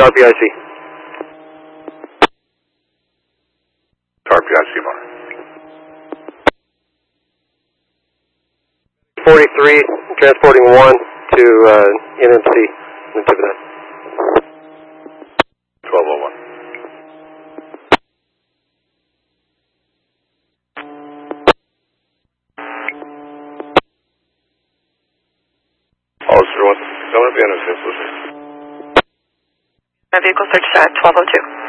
RPIC. RPIC Mar. 43, transporting 1 to NMC, Natividad. 1201. Officer 167 at the NMC, My vehicle search at 1202.